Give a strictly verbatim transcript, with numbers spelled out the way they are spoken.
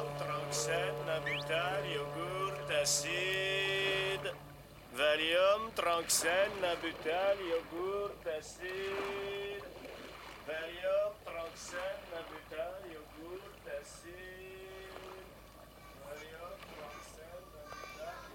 Valium, Tranxène, Nabutal, yogourt, acide. Valium, Tranxène, Nabutal, yogourt, acide. Valium, Tranxène,